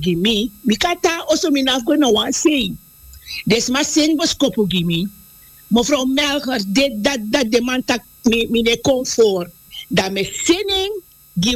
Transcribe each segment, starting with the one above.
gimi, mikata also minaf go no wan say. Des maar sen was kopu gimi. Mevrouw Melger, dat de man tak me comfort. Dat me zinning, die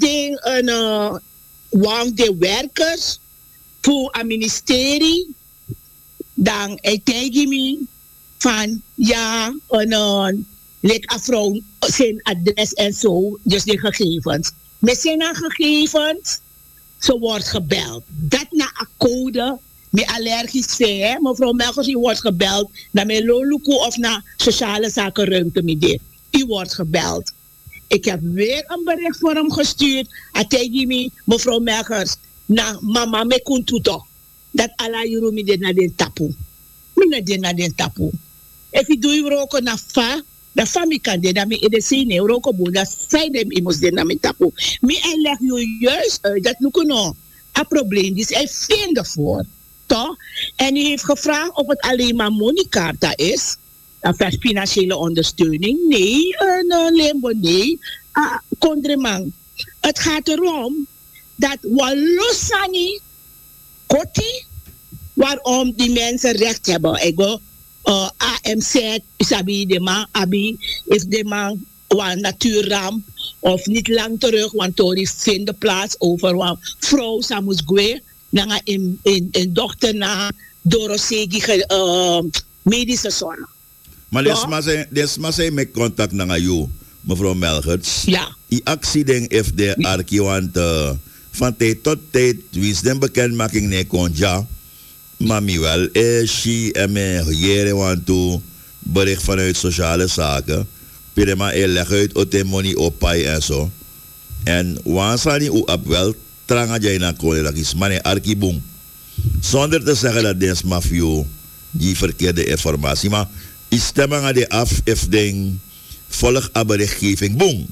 wang de werkers voor een ministerie, dan tegen me van ja, like a vrouw zijn adres en zo, dus de gegevens. Met zijn gegevens, ze wordt gebeld. Dat na een code. Me allergisch zijn, mevrouw Melgers, u wordt gebeld naar mijn loluku of naar sociale zaken ruimte met dit. U wordt gebeld. Ik heb weer een bericht voor hem gestuurd. Hij zei me, mevrouw Melgers, na mama me kuntuto. Dat alla juru me dit naar den tapu. Me dit naar den tapu. If you do roken na fa, dat famie kan dit naar me in de zin, roken boe, dat zij dem immers dit naar me tapu. Me leg je juist uit dat nu kunnen een probleem, dus hij vindt ervoor. Toch? En u heeft gevraagd of het alleen maar moneykaarta is. Of financiële ondersteuning. Nee, een limbo, nee. Kondreman. Het gaat erom dat Walosani Koti, waarom die mensen recht hebben. Ik wil AMZ, isabi de man, abi, is de man een natuurramp of niet lang terug, want Tori vindt plaats over een vrouw, Samusgwe. Nanga in dochter na Dorosegi medische zorg. Maar desma zijn met contact naar jou, mevrouw Melgerts. Ja. Die accident heeft de arkie, want van tijd tot tijd wist de bekendmaking ne konja. Maar mi wel, she en mijn jere want to bericht vanuit sociale zaken. Pirema leg uit o te money opai en zo. En wansani u op wel. Tranga jay na kole lakis mane arkibung. Zonder te zeggen dat deze mafio die verkeerde informatie. Maar is stemmen aan de af if ding volg aan berichtgeving. Boom.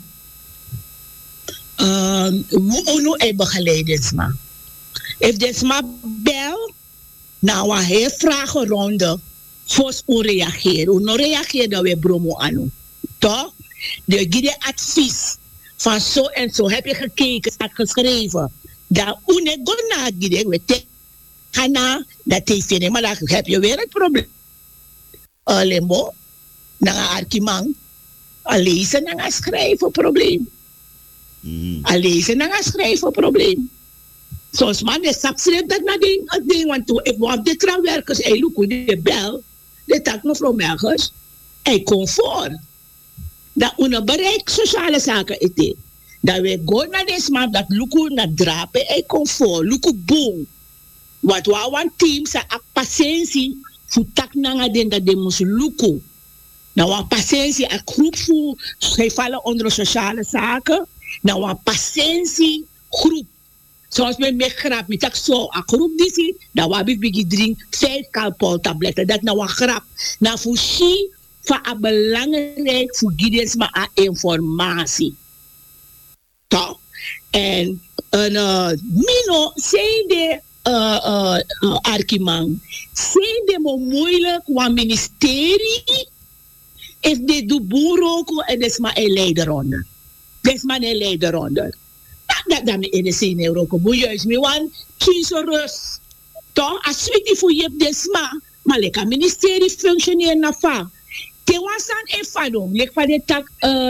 We nu hebben geleid ma. If deze ma bel, nou een heel vragenronde voor u reageren. U reageren dat we bromo anu. Toch? De gide advies van zo en zo heb je gekeken, staat geschreven. Dat une gonna gide we kana dat is niet, maar dan heb je weer het probleem. Lembo, na arkimang, lezen na schrijven probleem. Lezen na schrijven probleem. Zoals man de subschrijft dat na ding, want if we de trouwwerkers, look de bel, de tak mevrouw Melgers, komt voor. Dat une bereik sociale zaken is. Dat we gaan naar deze man, dat luku naar drapen, hij komt voor, luku boom. Wat we aan team sa a patiëntie voor tak nanga den dat de moest luku. Nou een patiëntie, een groep voor, zij vallen onder sociale zaken. Nou een patiëntie groep. Zoals men me grap, met tak zo, een groep die zie, dat we bigi drink 5 kalpol tabletten. Dat nou een grap. Nou voor sie, van een belangrijk voor gids maar informatie. Toch? En Mino, zijn de arkimang, zijn de moeilijk, want ministerie, is de boeroko en dat is maar een leideronder. Dat is maar een leideronder. Dat me in de zin Europa, moet juist me want kiezen rust. Toch? Als we die voor je hebt desma, maar lekker ministerie functioneren na fa. Te wansan en fadom, lek van de tak,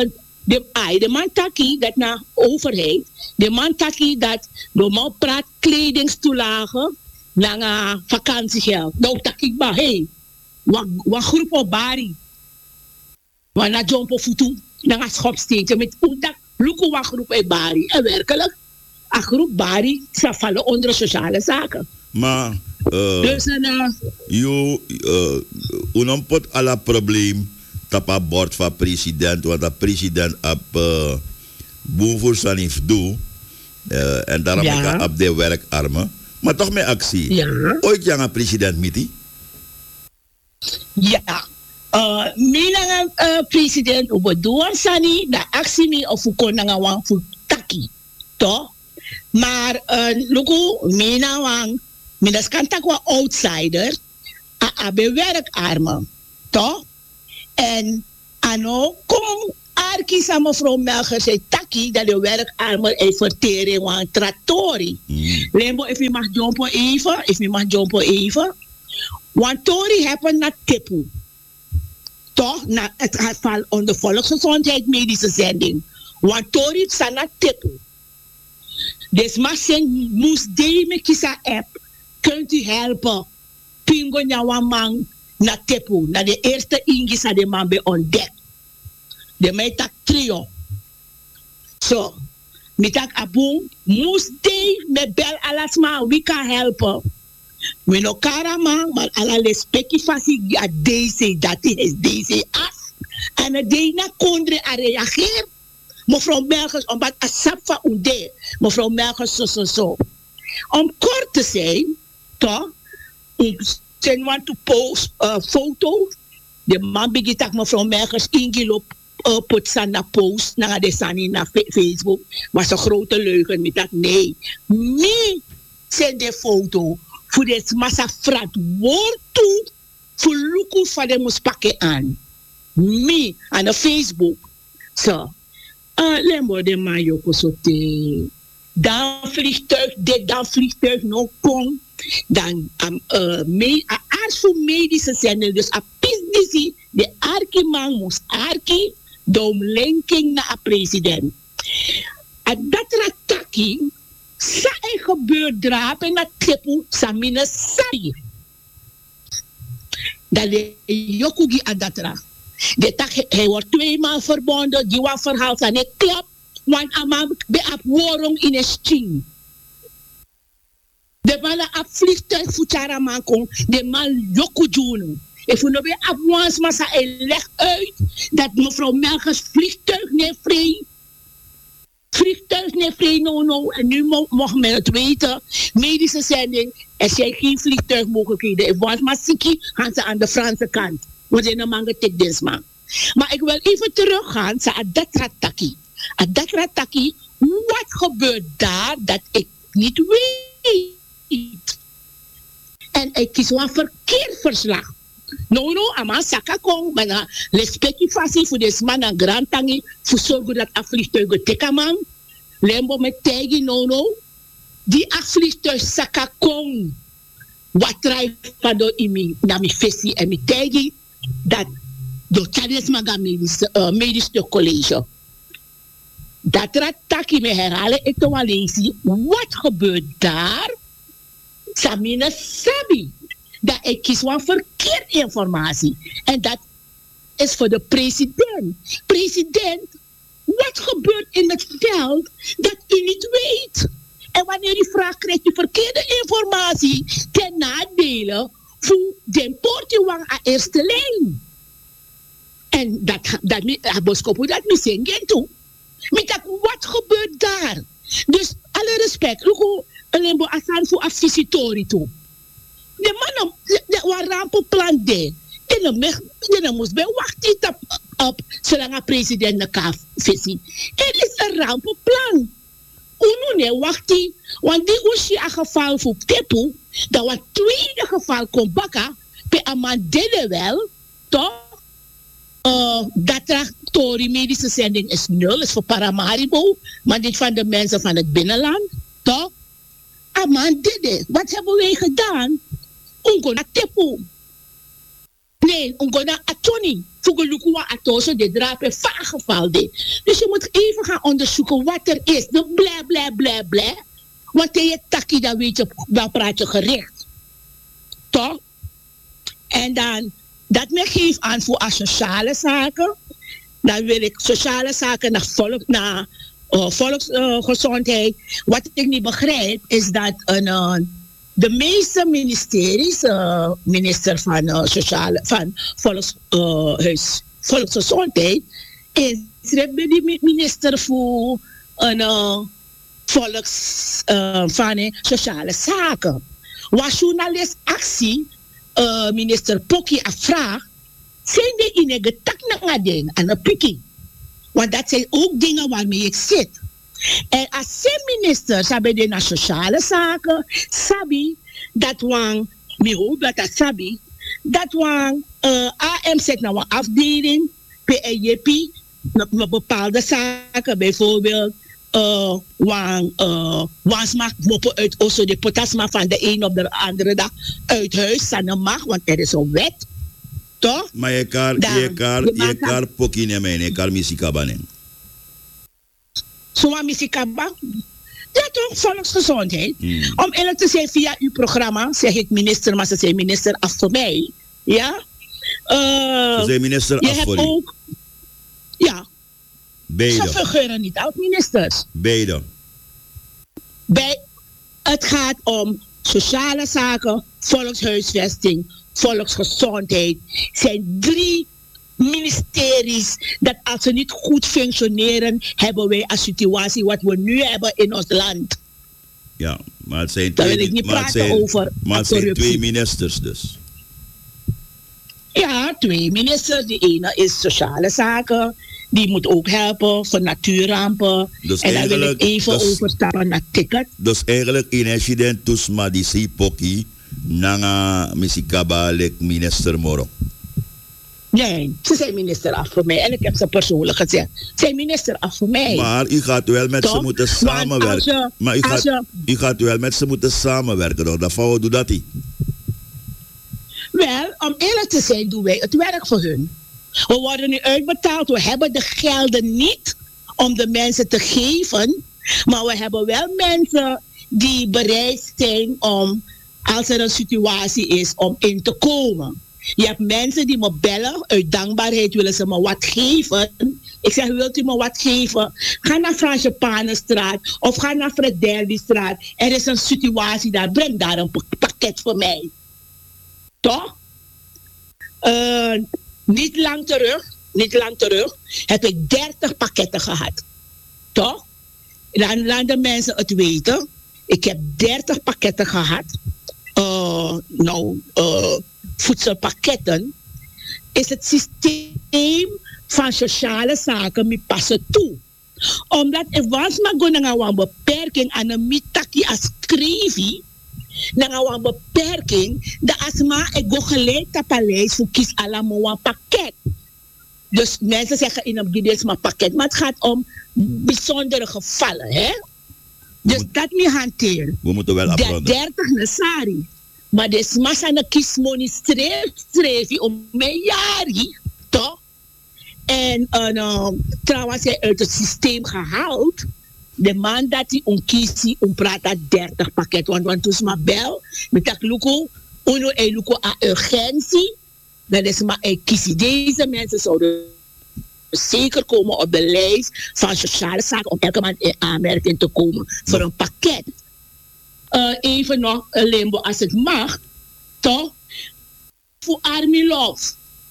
de man taki dat na overheid, de man taki dat normaal praat kledingstoelagen, na vakantiegeld. Nou taki ba, hey, wat groep op bari. Wat na jompo futu, na schopsteentje met oetak, luku wat groep op bari. En werkelijk, een groep bari, ze vallen onder sociale zaken. Maar, dus unampot alla probleem tapa bord van president, want de president op boven zijn heeft doen, en daarom ik op de werkarmen. Maar toch met actie. Ja. Ooit jange president miti? Ja. Mina president op doen sani na actie mi of kon nga wang fu taki. To? Maar luku mina wang minas kantak wa outsider a be werkarmen. To? En ano kom arki sa mevrouw Melger zei taki dat de werkarmer en vertering van trattori. Lembo, if je mag jumpen even. Want tori hebben na tipu. Toch? Het gaat vallen onder volksgezondheid medische zending. Want tori staat na tipu. Dus maar moest de me kisa app. Kunt u helpen? Pingo nyawa man na tipu. Na de eerste ingisa de man be ontdekt. De mij tak trio. Zo. Mi tak abong. Moest de me bel alasma. Wie kan helpen? We no karaman, maar ala respecti fasi a deze, dat is deze af. En a de na kondre a reageer. Mevrouw Melgers, omdat a sapfa unde. Mevrouw Melgers, zo. Om kort te zijn, toch? Ze want to post foto. De man begint dat mevrouw Melgers ingilop. Put zijn na post, na de sani na Facebook. Was een grote leugen met dat. Nee. Nee, zijn de foto. Voor de massa frat woord toe. Voor luku van de moest pakken aan. Me, aan de Facebook. Zo. Lembo de majoko sote. Dan vliegtuig no kon. Dan aars voor medische zender. Dus a pisdisi. De arki man moest arki. Dom linking naar a president. A dat rataki. Sa en gebeurt drapen na tepu sa mine sai. Dat de jokugi adatra. De tak hij wordt 2 maal verbonden. Die wat verhaal zijn het klap. Want aman be ap worong in een sting. De man ap vliegtuig fuchara man kon. De man jokujuno. If we nog ap wans massa en leg uit. Dat mevrouw Melgers vliegtuig niet vrij. Vliegtuig niet vrij, no. En nu mogen men het weten. Medische zending. Er zijn geen vliegtuigmogelijkheden. Ik was maar ziek, gaan ze aan de Franse kant. We zijn een man getikt deze man. Maar ik wil even teruggaan naar Adatrataki. Adatrataki, wat gebeurt daar dat ik niet weet? En ik kies een verkeerd verslag. No, ama saka kong, maar respectie fasie voor deze man aan grand tangi, voor zorgen dat afvliegtuigen tekaman. Lembo met tegi, no. Die afvliegtuig saka kong. Wat trai pado imi, na mi fesi en mi tegi, dat do Charles Maga medisch college. Dat rataki me herhalen, ik toch wel lezen, wat gebeurt daar? Samina sabi. Dat ik kies van verkeerde informatie. En dat is voor de president. President, wat gebeurt in het veld dat u niet weet? En wanneer u vraagt, krijgt u verkeerde informatie ten nadele voor de poortje aan eerste lijn. En dat boskopu dat misschien geen toe. Maar wat gebeurt daar? Dus alle respect, Lembo asan voor afvisitori toe. De mannen, de rampenplan deed. En moest bij wachten op zolang de president de kaaf visie. Er is een rampenplan. Uno wachten, want die is een geval voor Tepu, dat wat tweede geval kon bakken, pe aman dede wel, toch? Dat Tori medische zending is 0, is voor Paramaribo, maar dit van de mensen van het binnenland, toch? Aman dede, wat hebben wij gedaan? Ungo na tepu. Nee, ungo na atoni. Fugeluku wa atoso de drape vageval de. Dus je moet even gaan onderzoeken wat er is. De bla. Want je taki, dan weet je, dan praat je gericht. Toch? En dan, dat me geeft aan voor sociale zaken. Dan wil ik sociale zaken naar volksgezondheid. Wat ik niet begrijp, is dat de meeste ministeries, minister van volksgezondheid, is de minister voor van sociale zaken. Wat journalist actie, minister Poki afvraagt, zijn die in een getak naar ding aan een piki. Want dat zijn ook dingen waarmee ik zit. En als zijn minister sabi de sociale zaken, sabi dat wang, mi hoop dat sabi, dat wang AM zet naar een afdeling, PEJP, met bepaalde zaken, bijvoorbeeld wansmak moppen uit Osso de potasma van de een op de andere dag uit huis, dan mag, want er is een wet, toch? Maar je kan pokine mijn, je kan misikabanen. Zo'n misikaba? Ja, toch, volksgezondheid. Om eerlijk te zijn, via uw programma zeg ik minister, maar ze zijn minister af voor mij. Ja? Ze zijn minister af voor u. Ook, ja. Beide. Ze fungeren niet als ministers. Beide. Het gaat om sociale zaken, volkshuisvesting, volksgezondheid. Het zijn 3 ministeries dat als ze niet goed functioneren, hebben wij een situatie wat we nu hebben in ons land. Ja, maar het zijn daar wil ik niet praten over. Maar het zijn 2 ministers dus. Ja, 2 ministers. Die ene is sociale zaken. Die moet ook helpen voor natuurrampen. Dus en daar wil ik even overstappen naar ticket. Dus eigenlijk in incident tusma die si poki nanga misikaba lek minister Moro. Nee, ze zijn minister af voor mij. En ik heb ze persoonlijk gezegd. Ze zijn minister af voor mij. Maar u gaat wel met ze moeten samenwerken. Maar u gaat wel met ze moeten samenwerken. Toch? Dat vrouw doet dat niet. Wel, om eerlijk te zijn doen wij het werk voor hun. We worden nu uitbetaald. We hebben de gelden niet om de mensen te geven. Maar we hebben wel mensen die bereid zijn om, als er een situatie is, om in te komen. Je hebt mensen die me bellen. Uit dankbaarheid willen ze me wat geven. Ik zeg, wilt u me wat geven? Ga naar Franjepanenstraat of ga naar Frederikstraat. Er is een situatie daar. Breng daar een pakket voor mij. Toch? Niet lang terug heb ik 30 pakketten gehad. Toch? Laat de mensen het weten. Ik heb 30 pakketten gehad. Voedselpakketten. Is het systeem van sociale zaken me passen toe. Omdat er was maar een beperking aan een mitaki als krevi. Dan een beperking. De asma ik go gelijk dat paleis voor kies allemaal een pakket. Dus mensen zeggen in een gedeelte maar pakket. Maar het gaat om bijzondere gevallen. Hè? Dus dat niet hanteren. We moeten wel afronden. 30 nasari. Maar de massa na kiesmoni streef om mijn jari. Toch? En trouwens hij uit het systeem gehaald. De man dat hij kiest, praat 30 pakket. Want toen is maar bel. Met dat luko, uno en luko a urgentie. Dan is maar een kies. Deze mensen zouden zeker komen op de lijst van sociale zaken. Om elke maand in aanmerking te komen voor een pakket. Even nog een limbo als het mag. Toch? Voor Army Love.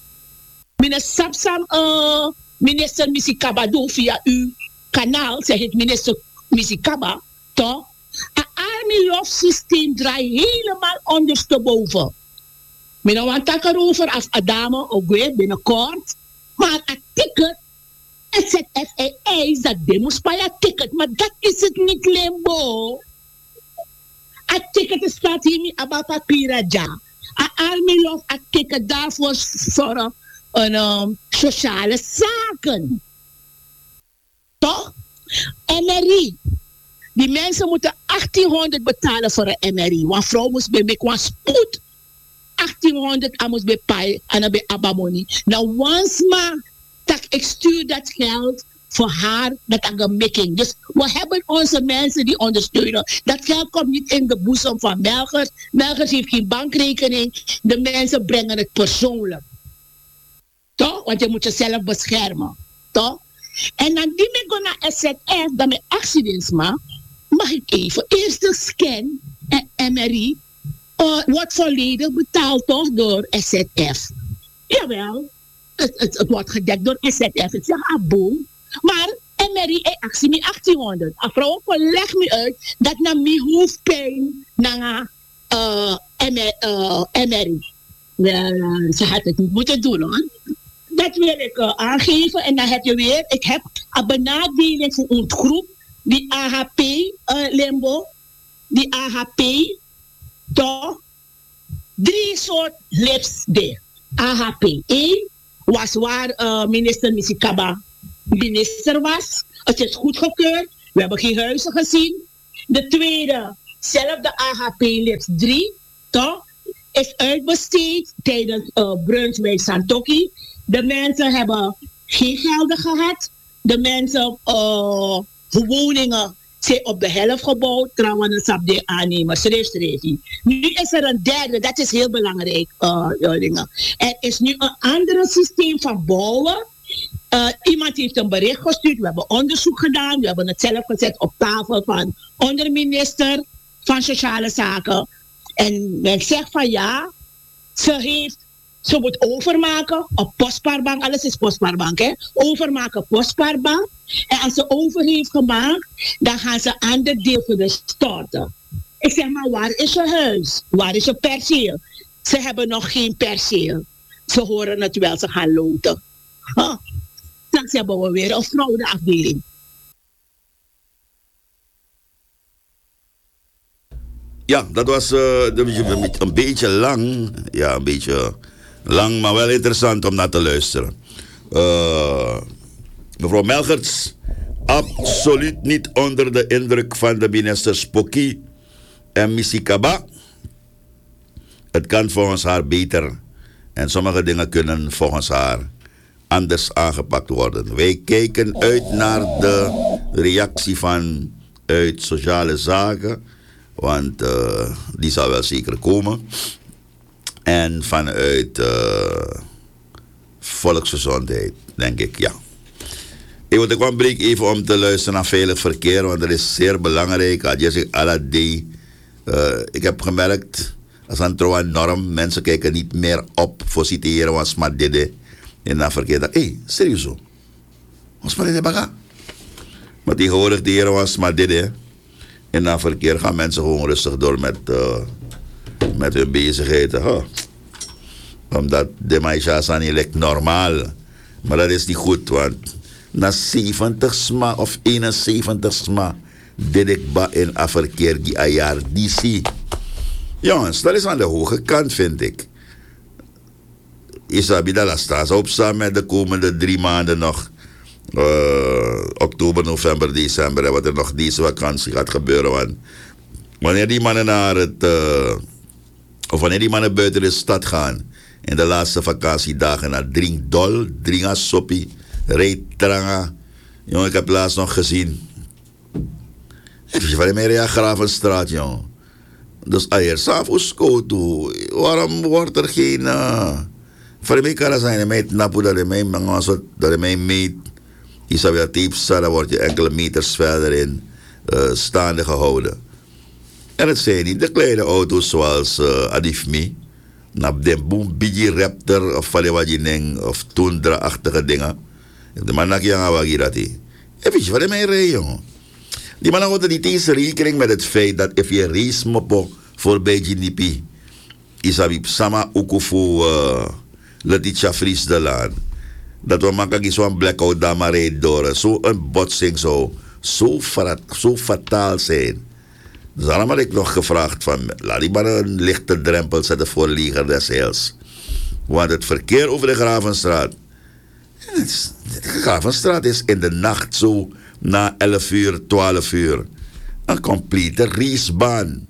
Minister Misikaba doe via uw kanaal, zeg ik minister Misikaba, toch? Het Army Love systeem draait helemaal ondersteboven. Ik want het erover als Adame ook weer binnenkort. Maar het ticket, SZFA is dat demos bij ticket, maar dat is het niet, limbo. Het ticket staat hier niet op papier. Ja. Het Army Love, het ticket daarvoor voor sociale zaken. Toch? MRI. Die mensen moeten 1800 betalen voor een MRI. Want vrouw moest bij mij qua spoed 1800 aan moest bij pai en bij abamoni. Nou, once maar dat ik stuur dat geld voor haar dat ik een making. Dus we hebben onze mensen die ondersteunen. Dat geld komt niet in de boezem van Melgers. Melgers heeft geen bankrekening. De mensen brengen het persoonlijk. Toch? Want je moet jezelf beschermen. Toch? En dan die me naar SZF, dan mijn accidents mag ik even eerst de scan en MRI wordt volledig betaald toch door SZF. Jawel, het wordt gedekt door SZF. Ik zeg boom. Maar MRI en actie me 1800. Afrouw leg me uit dat na me hoofdpijn naar MRI. Ze had het niet moeten doen hoor. Dat wil ik aangeven. En dan heb je weer, ik heb een benadeling voor een groep, die AHP, Limbo, die AHP, toch? 3 soorten lips daar. AHP 1 was waar minister Misikaba minister was. Het is goedgekeurd. We hebben geen huizen gezien. De tweede, zelfde AHP-lips 3, toch? Is uitbesteed tijdens Brunswijk Santoki. De mensen hebben geen gelden gehad. De mensen, woningen zijn op de helft gebouwd. Trouwens, op de aannemersregistratie. Nu is er een derde, dat is heel belangrijk. Er is nu een ander systeem van bouwen. Iemand heeft een bericht gestuurd. We hebben onderzoek gedaan. We hebben het zelf gezet op tafel van onderminister van Sociale Zaken. En men zegt van ja, ze moet overmaken op Postpaarbank. Alles is Postpaarbank, hè? Overmaken Postpaarbank. En als ze over heeft gemaakt, dan gaan ze een ander deel voor de storten. Ik zeg maar, waar is je huis? Waar is je perceel? Ze hebben nog geen perceel. Ze horen het wel, ze gaan loten. Straks hebben we weer een fraudeafdeling. Ja, dat was een beetje lang. Ja, een beetje lang, maar wel interessant om naar te luisteren. Mevrouw Melgerts, absoluut niet onder de indruk van de ministers Poki en Misikaba. Het kan volgens haar beter. En sommige dingen kunnen volgens haar anders aangepakt worden. Wij kijken uit naar de reactie uit Sociale Zaken. Want die zal wel zeker komen. En vanuit Volksgezondheid, denk ik, ja. Ik kwam breek even om te luisteren naar veilig verkeer. Want dat is zeer belangrijk. Ik heb gemerkt, als een trouwe norm, mensen kijken niet meer op voor citeren van Smadede in dat verkeer. Hé, serieus zo? Wat Smadede baga? Maar tegenwoordig de heren van Smadede in dat verkeer gaan mensen gewoon rustig door met hun bezigheden. Omdat de maïsasa niet lijkt normaal. Maar dat is niet goed, want na 70 sma of 71 sma deed ik ba in een verkeer die een jaar DC. Jongens, dat is aan de hoge kant, vind ik. Isabi dat la straat opstaan met de komende 3 maanden nog. Oktober, november, december. En wat er nog deze vakantie gaat gebeuren. Want wanneer die mannen naar het... of wanneer die mannen buiten de stad gaan. In de laatste vakantiedagen naar drinkdol, dringa soppie, reetranga. Jongen, ik heb laatst nog gezien. Even je van mij Gravenstraat, jongen. Dus ayer s'avonds toe. Waarom wordt er geen... voor mij kan er zijn meet napu dat de mij mangas dat de mij meet. Isabel Teepsa, dan word je enkele meters verder in staande gehouden. En het zijn niet de kleine auto's zoals Adifmi. Nap den boom bigi Raptor of Valewajineng of Tundra-achtige dingen. De man nak yang awagi dat hij. Even wat mij rijden, jongen. Die man houdt niet eens rekening met het feit dat if je race mopo voorbij GDP. Isabel sama ukufu Letitia Fries de Laan. Dat we maken zo'n blackout daar maar rijden door. Zo'n botsing zo fataal zijn. Dus daarom had ik nog gevraagd van, laat die maar een lichte drempel zetten voor Leger des Heils. Want het verkeer over de Gravenstraat. De Gravenstraat is in de nacht zo na 11 uur, 12 uur. Een complete racebaan.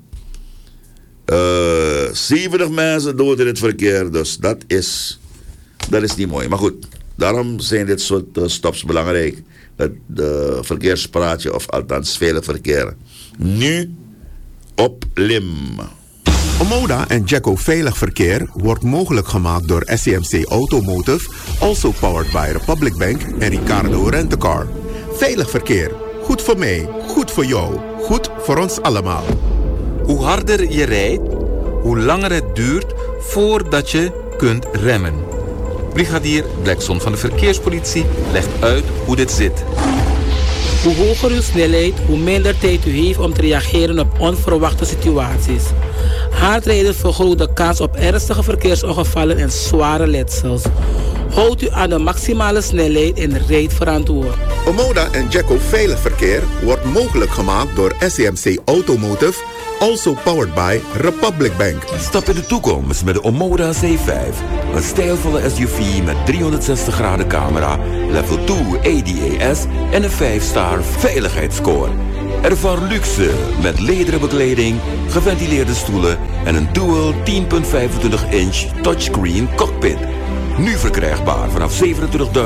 70 mensen dood in het verkeer. Dus dat is niet mooi. Maar goed, daarom zijn dit soort stops belangrijk. Het verkeerspraatje, of althans veilig verkeer. Nu op Lim. Omoda en Jacko Veilig Verkeer wordt mogelijk gemaakt door SCMC Automotive, also powered by Republic Bank en Ricardo Rent-A-Car. Veilig verkeer. Goed voor mij, goed voor jou, goed voor ons allemaal. Hoe harder je rijdt, hoe langer het duurt voordat je kunt remmen. Brigadier Blackson van de Verkeerspolitie legt uit hoe dit zit. Hoe hoger uw snelheid, hoe minder tijd u heeft om te reageren op onverwachte situaties. Hardrijden vergroot de kans op ernstige verkeersongevallen en zware letsels. Houdt u aan de maximale snelheid en rijd verantwoord. Omoda en Jacko Veilig Verkeer wordt mogelijk gemaakt door SCMC Automotive, Also powered by Republic Bank. Stap in de toekomst met de Omoda C5. Een stijlvolle SUV met 360 graden camera, level 2 ADAS en een 5-star veiligheidsscore. Ervaar luxe met lederen bekleding, geventileerde stoelen en een dual 10.25-inch touchscreen cockpit. Nu verkrijgbaar vanaf $27.940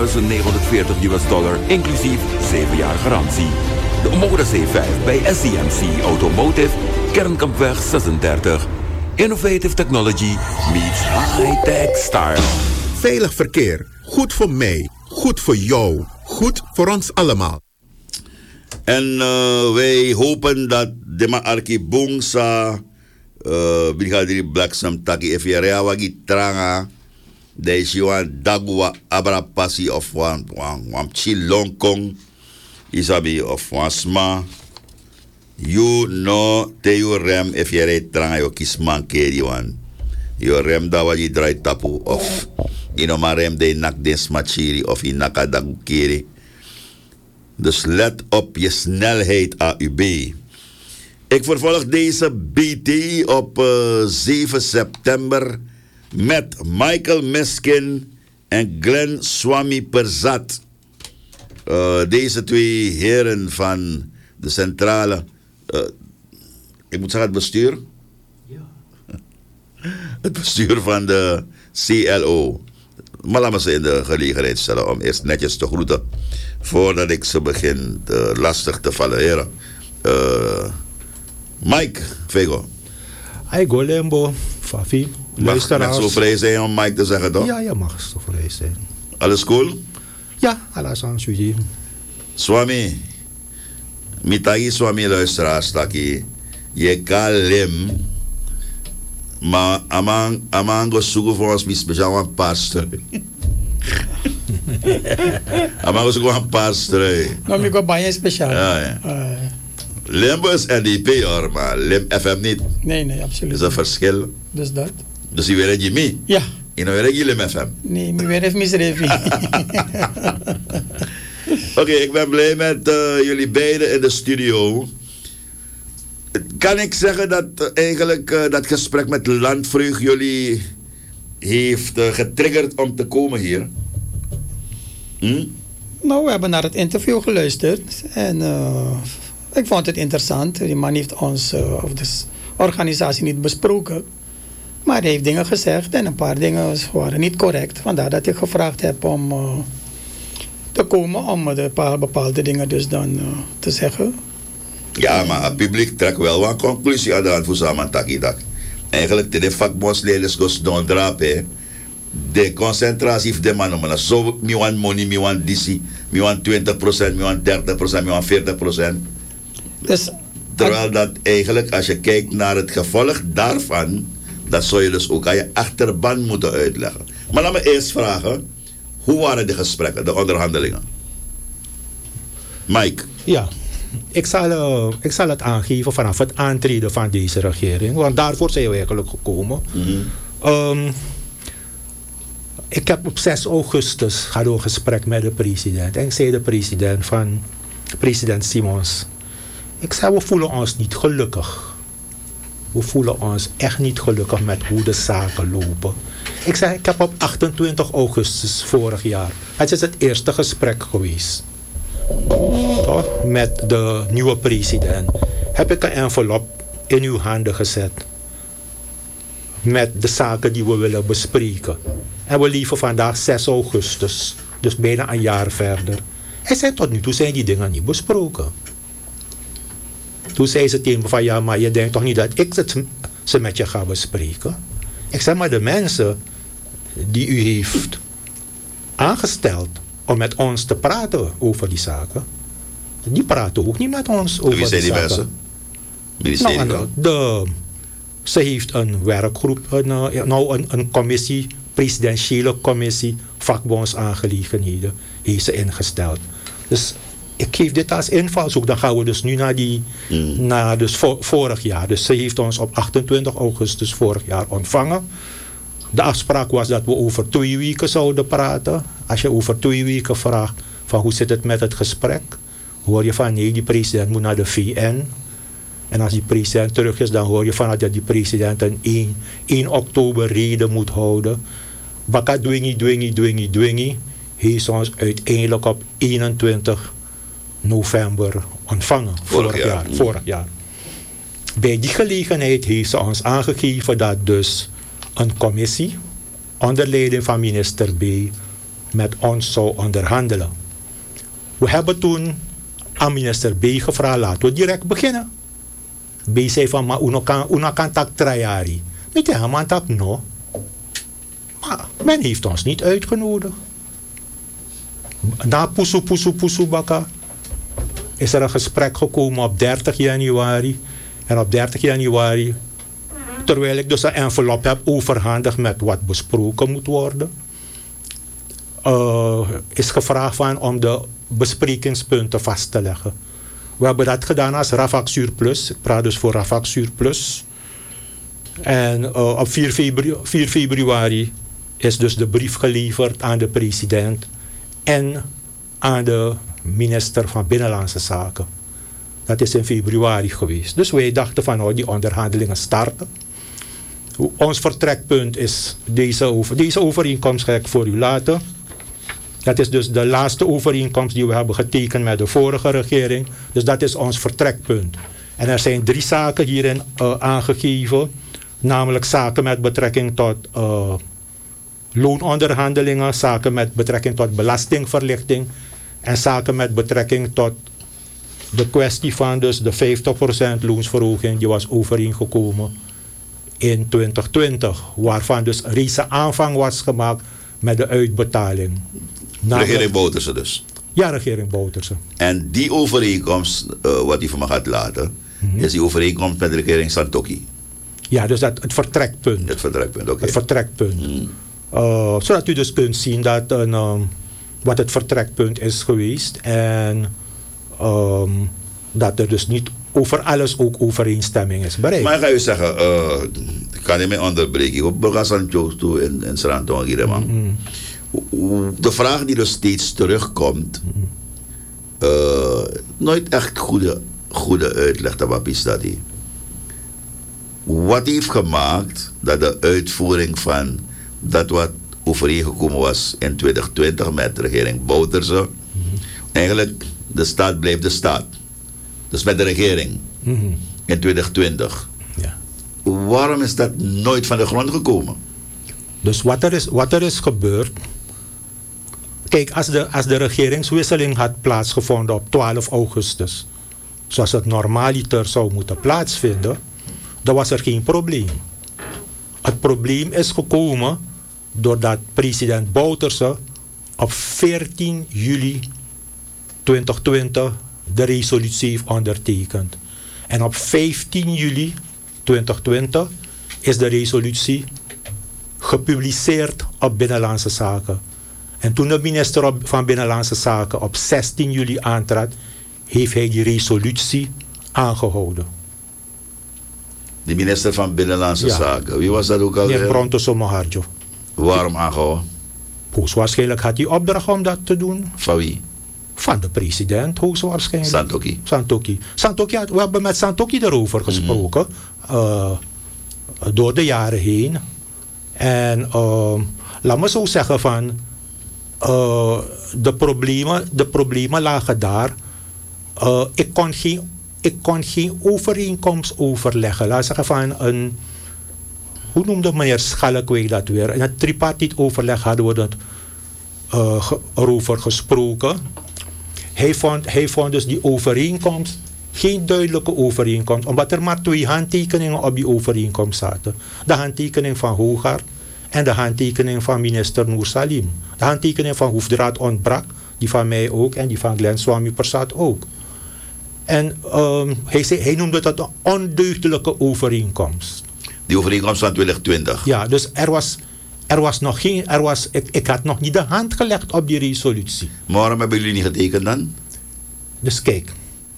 inclusief 7 jaar garantie. De Omoda C5 bij SCMC Automotive, Kernkampweg 36. Innovative technology meets high-tech style. Veilig verkeer. Goed voor mij. Goed voor jou. Goed voor ons allemaal. En wij hopen dat de Arki Bungsa, Brigadier Blacksam Taki, Efiarea Wagi Tranga, deze wan Dagua Abra Passi of wan Chilongkong, Isabi of wan Sma, you no te you rem Efiarea Tranga, yo kisman keri wan. Yo rem da wagi dry tapu of inoma rem de nak den smachiri of inaka dagu keri. Dus let op je snelheid, AUB. Ik vervolg deze BT op 7 september met Michael Miskin en Glenn Swami Perzat. Deze twee heren van de centrale... ik moet zeggen het bestuur? Ja. Het bestuur van de CLO. Maar laat me ze in de gelegenheid stellen om eerst netjes te groeten. Voordat ik ze begin lastig te vallen, heren. Mike, Vego. Hij go Lembo, Fafi. Mag ik zo vrij zijn om Mike te zeggen, toch? Ja, mag zo vrij zijn. Alles cool? Ja, alles aan Suji. Swami, mitagi Swami luisteraars, taki. Je kan lem, maar amang go zoeken voor ons, speciaal een pastor. Maar we zoeken een pastor. Maar ik ga je speciaal. Ja. Lembo is NDP hoor, maar Lem FM niet. Nee, absoluut. Dat is een verschil. Dus dat. Dus je weet je mee? Ja. Je weet je Lem FM? Nee, ik weet even misreven. Oké, ik ben blij met jullie beiden in de studio. Kan ik zeggen dat eigenlijk dat gesprek met Landvreugd jullie heeft getriggerd om te komen hier? Nou, we hebben naar het interview geluisterd en ik vond het interessant. Die man heeft ons of de organisatie niet besproken, maar hij heeft dingen gezegd en een paar dingen waren niet correct. Vandaar dat ik gevraagd heb om te komen om bepaalde dingen dus dan te zeggen. Ja, maar het publiek trekt wel een conclusie aan de hand van samen takidak. Eigenlijk de vakbondsleiders gaan dondrapen. De concentratie van de mannen, maar zo mi want money, mi want DC, mi want 20%, mi want 30%, mi want 40%. Dus, terwijl dat eigenlijk, als je kijkt naar het gevolg daarvan, dat zou je dus ook aan je achterban moeten uitleggen. Maar laat me eerst vragen, hoe waren de gesprekken, de onderhandelingen? Mike? Ja, ik zal het aangeven vanaf het aantreden van deze regering, want daarvoor zijn we eigenlijk gekomen. Ik heb op 6 augustus gehad een gesprek met de president. En ik zei de president Simons. Ik zei, we voelen ons niet gelukkig. We voelen ons echt niet gelukkig met hoe de zaken lopen. Ik zei, ik heb op 28 augustus vorig jaar. Het is het eerste gesprek geweest. Toch? Met de nieuwe president. Heb ik een envelop in uw handen gezet. Met de zaken die we willen bespreken. En we leven vandaag 6 augustus. Dus bijna een jaar verder. Hij zei, tot nu toe zijn die dingen niet besproken. Toen zei ze tegen me van, ja, maar je denkt toch niet dat ik ze met je ga bespreken? Ik zei, maar de mensen die u heeft aangesteld om met ons te praten over die zaken, die praten ook niet met ons over die zaken. Wie zijn die mensen? Ze heeft een werkgroep, een commissie, presidentiële commissie, vakbondsaangelegenheden, heeft ze ingesteld. Dus ik geef dit als invalshoek. Dan gaan we dus nu naar dus vorig jaar. Dus ze heeft ons op 28 augustus vorig jaar ontvangen. De afspraak was dat we over 2 weken zouden praten. Als je over 2 weken vraagt van hoe zit het met het gesprek, hoor je van nee, die president moet naar de VN. En als die president terug is, dan hoor je vanuit dat die president een 1 oktober reden moet houden. Baka dwingi. Hij is ons uiteindelijk op 21 november ontvangen. Vorig jaar. Bij die gelegenheid heeft ze ons aangegeven dat dus een commissie onder leiding van minister B met ons zou onderhandelen. We hebben toen aan minister B gevraagd, laten we direct beginnen. B zei van, maar una kan tak trajari. Niet helemaal tak no. Maar men heeft ons niet uitgenodigd. Na poesu baka is er een gesprek gekomen op 30 januari. En op 30 januari, terwijl ik dus een envelop heb overhandigd met wat besproken moet worden, is gevraagd om de besprekingspunten vast te leggen. We hebben dat gedaan als Rafak Surplus. Ik praat dus voor Rafak Surplus. En op 4 februari is dus de brief geleverd aan de president en aan de minister van Binnenlandse Zaken. Dat is in februari geweest. Dus wij dachten van die onderhandelingen starten. Ons vertrekpunt is deze overeenkomst ga ik voor u laten. Dat is dus de laatste overeenkomst die we hebben getekend met de vorige regering. Dus dat is ons vertrekpunt. En er zijn 3 zaken hierin aangegeven. Namelijk zaken met betrekking tot loononderhandelingen, zaken met betrekking tot belastingverlichting en zaken met betrekking tot de kwestie van dus de 50% loonsverhoging die was overeengekomen in 2020. Waarvan dus reeds een aanvang was gemaakt met de uitbetaling. Regering Bouterse dus? Ja, regering Bouterse. En die overeenkomst, wat u van me gaat laten, is die overeenkomst met de regering Santokhi? Ja, dus het vertrekpunt. Het vertrekpunt, oké. Het vertrekpunt. Zodat u dus kunt zien dat wat het vertrekpunt is geweest. En dat er dus niet over alles ook overeenstemming is bereikt. Maar ik ga u zeggen, ik kan niet meer onderbreken. Op Burgasan toe in Sranton hier, man. De vraag die dus steeds terugkomt, nooit echt goede uitleg dat is dat die. Wat heeft gemaakt dat de uitvoering van dat wat overeengekomen was in 2020 met de regering Bouterse, eigenlijk de staat bleef de staat. Dus met de regering in 2020. Ja. Waarom is dat nooit van de grond gekomen? Dus wat er is gebeurd. Kijk, als de regeringswisseling had plaatsgevonden op 12 augustus, zoals het normaaliter zou moeten plaatsvinden, dan was er geen probleem. Het probleem is gekomen doordat president Bouterse op 14 juli 2020 de resolutie heeft ondertekend. En op 15 juli 2020 is de resolutie gepubliceerd op Binnenlandse Zaken. En toen de minister van Binnenlandse Zaken op 16 juli aantrad, heeft hij die resolutie aangehouden. De minister van Binnenlandse Zaken, wie was dat ook alweer? Meneer Bronto Somoharjo. Waarom aangehouden? Hoogstwaarschijnlijk had hij opdracht om dat te doen. Van wie? Van de president, hoogstwaarschijnlijk. Santokhi. We hebben met Santokhi erover gesproken. Door de jaren heen. En laat me zo zeggen van de problemen lagen daar. Ik kon geen overeenkomst overleggen. Laat zeggen van een, hoe noemde meneer Schalkwijk dat weer? In het tripartite overleg hadden we erover gesproken. Hij vond dus die overeenkomst geen duidelijke overeenkomst, omdat er maar 2 handtekeningen op die overeenkomst zaten. De handtekening van Hoogaard en de handtekening van minister Noor Salim. De handtekening van Hoefdraad ontbrak, die van mij ook en die van Glenn Swami Persat ook. En hij noemde dat een ondeugdelijke overeenkomst. Die overeenkomst van 2020? Ja, dus ik had nog niet de hand gelegd op die resolutie. Maar waarom hebben jullie niet getekend dan? Dus kijk,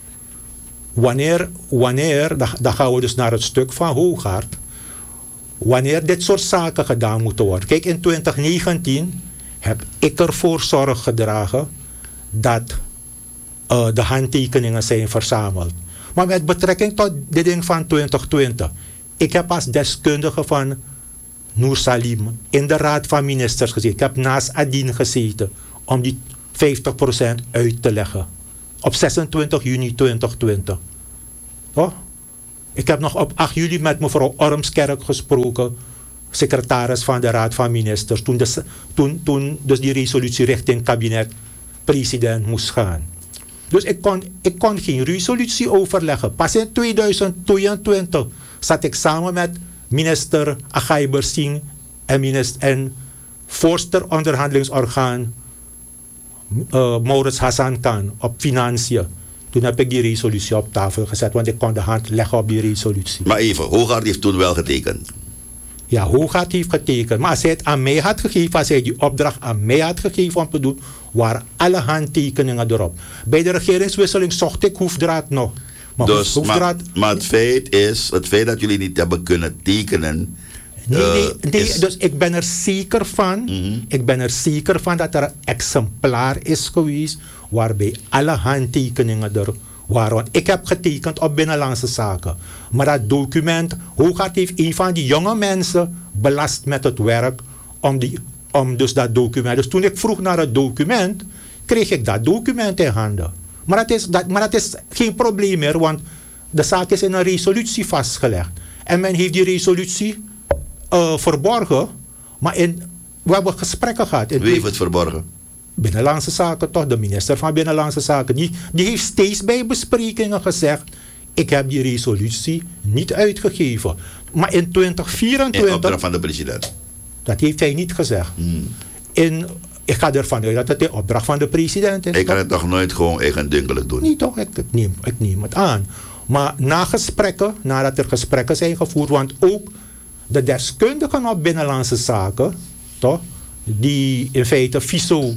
wanneer dan gaan we dus naar het stuk van Hoogaard. Wanneer dit soort zaken gedaan moeten worden. Kijk, in 2019 heb ik ervoor zorg gedragen dat de handtekeningen zijn verzameld. Maar met betrekking tot dit ding van 2020. Ik heb als deskundige van Noor Salim in de Raad van Ministers gezeten. Ik heb naast Adine gezeten om die 50% uit te leggen. Op 26 juni 2020. Oh? Ik heb nog op 8 juli met mevrouw Ormskerk gesproken, secretaris van de Raad van Ministers, toen dus die resolutie richting kabinet-president moest gaan. Dus ik kon geen resolutie overleggen. Pas in 2022 zat ik samen met minister Agai Bersing en voorzitter onderhandelingsorgaan Maurits Hassan Khan op financiën. Toen heb ik die resolutie op tafel gezet, want ik kon de hand leggen op die resolutie. Maar even, Hoogaard heeft toen wel getekend. Ja, Hoogaard heeft getekend. Maar als hij het aan mij had gegeven, als hij die opdracht aan mij had gegeven om te doen, waren alle handtekeningen erop. Bij de regeringswisseling zocht ik Hoefdraad nog. Maar het feit dat jullie niet hebben kunnen tekenen. Nee, dus ik ben er zeker van. Ik ben er zeker van dat er een exemplaar is geweest waarbij alle handtekeningen er waren. Want ik heb getekend op Binnenlandse Zaken. Maar dat document, Hoogaard heeft een van die jonge mensen belast met het werk om dus dat document. Dus toen ik vroeg naar het document, kreeg ik dat document in handen. Maar dat is geen probleem meer, want de zaak is in een resolutie vastgelegd. En men heeft die resolutie verborgen, maar we hebben gesprekken gehad. Wie heeft het verborgen? Binnenlandse Zaken toch, de minister van Binnenlandse Zaken. Die heeft steeds bij besprekingen gezegd, ik heb die resolutie niet uitgegeven. Maar in 2024... In opdracht van de president? Dat heeft hij niet gezegd. Ik ga ervan uit dat het in opdracht van de president is. Ik kan het toch nooit gewoon eigendunkelijk doen? Nee toch, ik neem het aan. Maar nadat er gesprekken zijn gevoerd, want ook de deskundigen op Binnenlandse Zaken, toch, die in feite FISO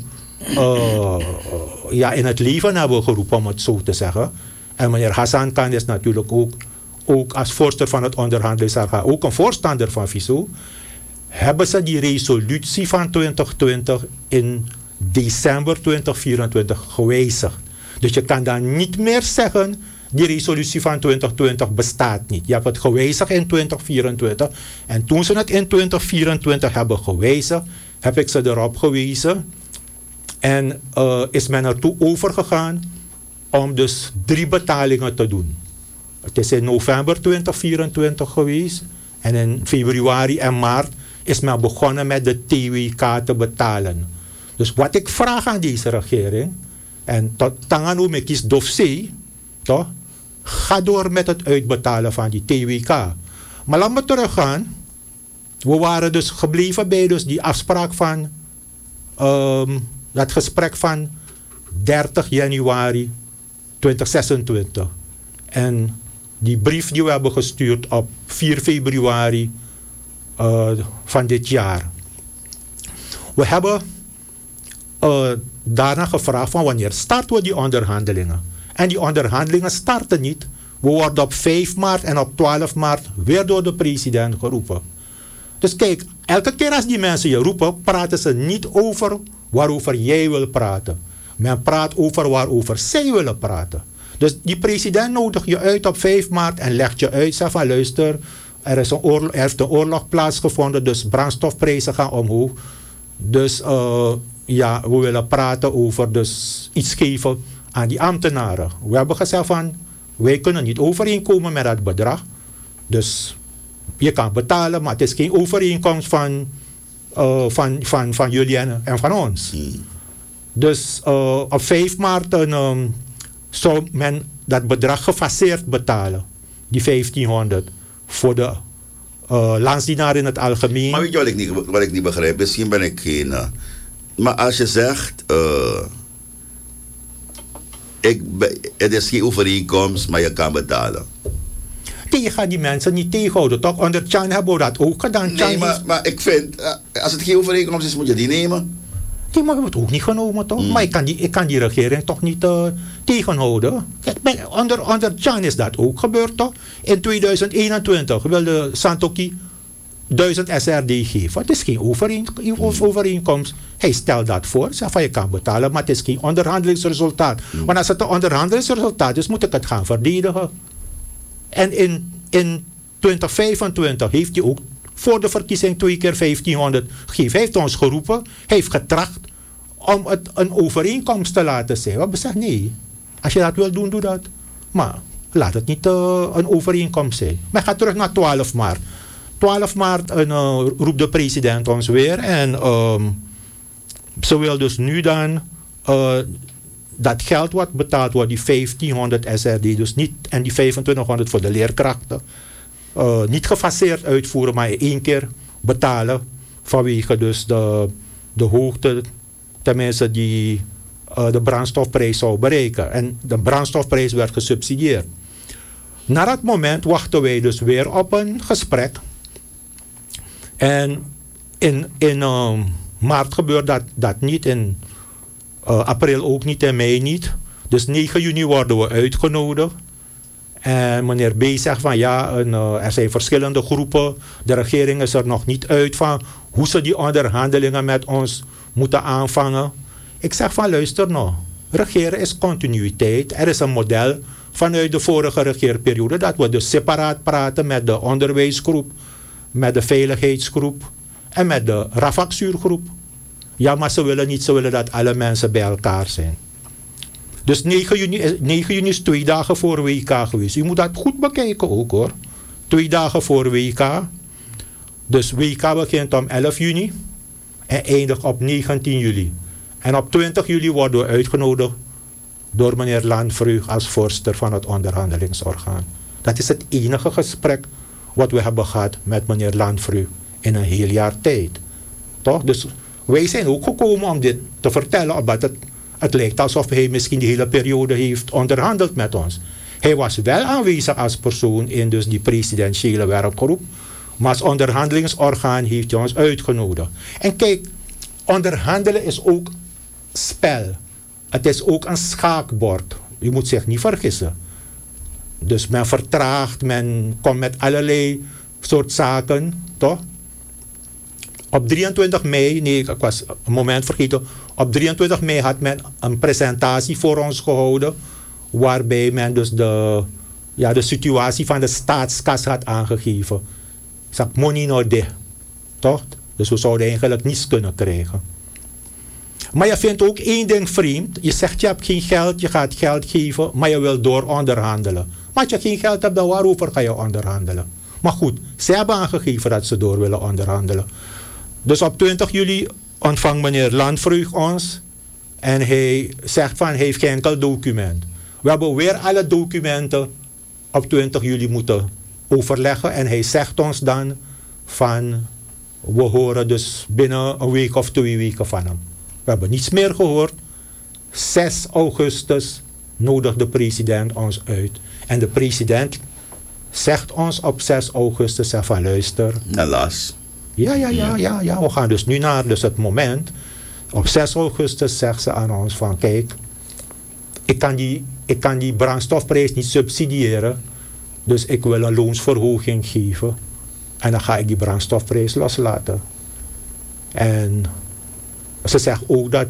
in het leven hebben geroepen, om het zo te zeggen. En meneer Hassan Khan is natuurlijk ook als voorzitter van het onderhandelingsorgaan ook een voorstander van FISO. Hebben ze die resolutie van 2020 in december 2024 gewijzigd. Dus je kan dan niet meer zeggen, die resolutie van 2020 bestaat niet. Je hebt het gewijzigd in 2024. En toen ze het in 2024 hebben gewijzigd, heb ik ze erop gewezen. En is men ertoe overgegaan om dus 3 betalingen te doen. Het is in november 2024 geweest. En in februari en maart is men begonnen met de TWK te betalen. Dus wat ik vraag aan deze regering, en tot Tangano me kies dofzee, toch? Ga door met het uitbetalen van die TWK. Maar laat me teruggaan. We waren dus gebleven bij dus die afspraak van dat gesprek van 30 januari 2026. En die brief die we hebben gestuurd op 4 februari van dit jaar. We hebben daarna gevraagd van wanneer starten we die onderhandelingen. En die onderhandelingen starten niet. We worden op 5 maart en op 12 maart weer door de president geroepen. Dus kijk, elke keer als die mensen je roepen, praten ze niet over waarover jij wil praten. Men praat over waarover zij willen praten. Dus die president nodigt je uit op 5 maart en legt je uit. Zeg van luister, er heeft een oorlog plaatsgevonden, dus brandstofprijzen gaan omhoog. Dus we willen praten over dus iets geven aan die ambtenaren. We hebben gezegd van, wij kunnen niet overeenkomen met dat bedrag. Dus je kan betalen, maar het is geen overeenkomst van jullie en van ons. Dus op 5 maart zou men dat bedrag gefaseerd betalen. Die 1500 voor de landsdienaar in het algemeen. Maar weet je wat ik niet begrijp? Misschien ben ik geen... maar als je zegt... het is geen overeenkomst, maar je kan betalen. Je gaat die mensen niet tegenhouden, toch? Onder Chan hebben we dat ook gedaan. Nee, maar ik vind, als het geen overeenkomst is, moet je die nemen. Die hebben we het ook niet genomen, toch? Maar ik kan die regering toch niet tegenhouden. Kijk, onder Chan is dat ook gebeurd, toch? In 2021 wilde Santoki 1000 SRD geven. Het is geen overeenkomst. Hij stelt dat voor. Zegt van je kan betalen, maar het is geen onderhandelingsresultaat. Want als het een onderhandelingsresultaat is, moet ik het gaan verdedigen. En in 2025 heeft hij ook voor de verkiezing 2 keer 1500 gegeven. Hij heeft ons geroepen, hij heeft getracht om het een overeenkomst te laten zijn. We hebben gezegd nee, als je dat wil doen, doe dat. Maar laat het niet een overeenkomst zijn. Maar ga terug naar 12 maart. 12 maart roept de president ons weer en ze wil dus nu dan dat geld wat betaald wordt, die 1500 SRD, dus niet, en die 2500 voor de leerkrachten, niet gefaseerd uitvoeren, maar in 1 keer betalen vanwege dus de hoogte, tenminste die de brandstofprijs zou bereiken. En de brandstofprijs werd gesubsidieerd. Na dat moment wachten wij dus weer op een gesprek. En in maart gebeurt dat niet, in april ook niet, in mei niet. Dus 9 juni worden we uitgenodigd. En meneer B zegt van ja, er zijn verschillende groepen. De regering is er nog niet uit van hoe ze die onderhandelingen met ons moeten aanvangen. Ik zeg van luister nou, regeren is continuïteit. Er is een model vanuit de vorige regeerperiode dat we dus separaat praten met de onderwijsgroep, met de veiligheidsgroep en met de Rafakzuurgroep. Ja, maar ze willen dat alle mensen bij elkaar zijn. Dus 9 juni is 2 dagen voor WK geweest. U moet dat goed bekijken ook hoor. 2 dagen voor WK. Dus WK begint om 11 juni en eindigt op 19 juli. En op 20 juli worden we uitgenodigd door meneer Landvreugd als voorzitter van het onderhandelingsorgaan. Dat is het enige gesprek wat we hebben gehad met meneer Landvreugd in een heel jaar tijd. Toch? Dus wij zijn ook gekomen om dit te vertellen, omdat het lijkt alsof hij misschien die hele periode heeft onderhandeld met ons. Hij was wel aanwezig als persoon in dus die presidentiële werkgroep, maar als onderhandelingsorgaan heeft hij ons uitgenodigd. En kijk, onderhandelen is ook spel. Het is ook een schaakbord. U moet zich niet vergissen. Dus men vertraagt, men komt met allerlei soort zaken, toch? Op 23 mei, nee, ik was een moment vergeten. Op 23 mei had men een presentatie voor ons gehouden, waarbij men dus de situatie van de staatskas had aangegeven. Ik zeg, money no de, toch? Dus we zouden eigenlijk niets kunnen krijgen. Maar je vindt ook één ding vreemd. Je zegt je hebt geen geld, je gaat geld geven, maar je wil door onderhandelen. Maar als je geen geld hebt, dan waarover ga je onderhandelen? Maar goed, ze hebben aangegeven dat ze door willen onderhandelen. Dus op 20 juli ontvangt meneer Landvreugd ons en hij zegt van hij heeft geen enkel document. We hebben weer alle documenten op 20 juli moeten overleggen en hij zegt ons dan van we horen dus binnen een week of 2 weken van hem. We hebben niets meer gehoord. 6 augustus nodigt de president ons uit. En de president zegt ons op 6 augustus van luister. Helaas. Ja, we gaan dus nu naar dus het moment. Op 6 augustus zegt ze aan ons van kijk, ik kan die brandstofprijs niet subsidiëren. Dus ik wil een loonsverhoging geven. En dan ga ik die brandstofprijs loslaten. En ze zegt ook dat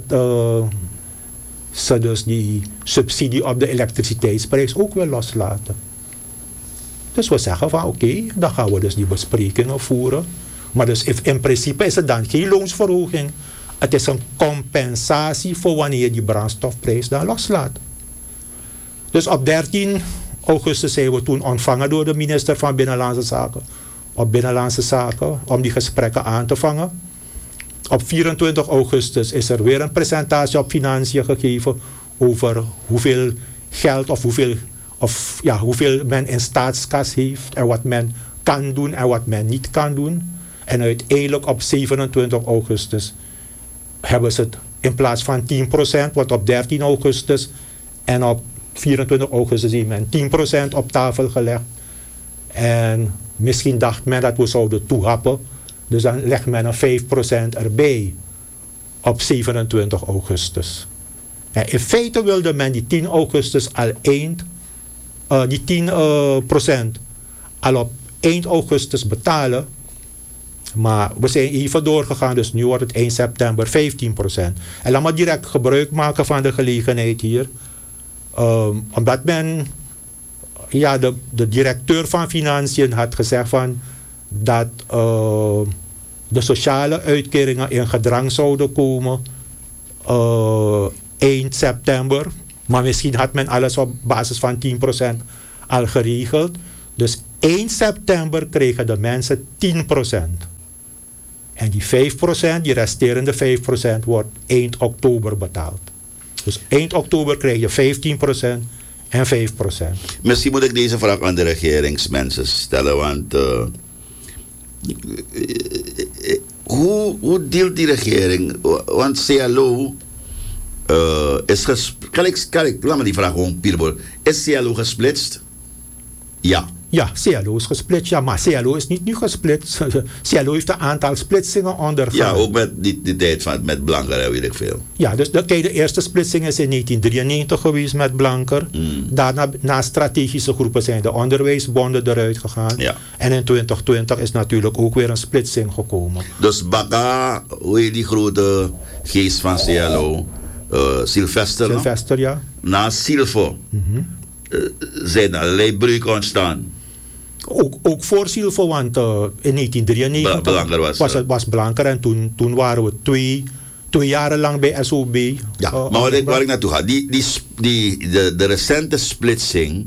ze dus die subsidie op de elektriciteitsprijs ook wil loslaten. Dus we zeggen van oké, dan gaan we dus die besprekingen voeren. Maar dus in principe is het dan geen loonsverhoging. Het is een compensatie voor wanneer je die brandstofprijs dan loslaat. Dus op 13 augustus zijn we toen ontvangen door de minister van Binnenlandse Zaken om die gesprekken aan te vangen. Op 24 augustus is er weer een presentatie op financiën gegeven over hoeveel geld of hoeveel men in staatskas heeft en wat men kan doen en wat men niet kan doen. En uiteindelijk op 27 augustus hebben ze het in plaats van 10%, wat op 13 augustus en op 24 augustus heeft men 10% op tafel gelegd. En misschien dacht men dat we zouden toehappen. Dus dan legt men een 5% erbij op 27 augustus. En in feite wilde men die 10 augustus die 10% al op eind augustus betalen. Maar we zijn even doorgegaan, dus nu wordt het 1 september 15%. En laat me direct gebruik maken van de gelegenheid hier. Omdat men, de directeur van Financiën had gezegd van dat de sociale uitkeringen in gedrang zouden komen eind september. Maar misschien had men alles op basis van 10% al geregeld. Dus 1 september kregen de mensen 10%. En die 5%, die resterende 5%, wordt eind oktober betaald. Dus eind oktober krijg je 15% en 5%. Misschien moet ik deze vraag aan de regeringsmensen stellen, want hoe deelt die regering? Want CLO is laat me die vraag gewoon Pierbol. Is CLO gesplitst? Ja. Ja, CLO is gesplitst, ja, maar CLO is niet nu gesplitst. CLO heeft een aantal splitsingen ondergaan. Ja, ook met die tijd met Blanker, weet ik veel. Ja, dus de eerste splitsing is in 1993 geweest met Blanker. Daarna, na strategische groepen, zijn de onderwijsbonden eruit gegaan. Ja. En in 2020 is natuurlijk ook weer een splitsing gekomen. Dus Baka, hoe heet die grote geest van CLO? Sylvester, Sylvester, ja. Na Silvo zijn allerlei breuken ontstaan. Ook voor Silvo, want in 1993 was Blanker en toen waren we twee jaren lang bij SOB. Ja, maar waar ik naartoe ga, de recente splitsing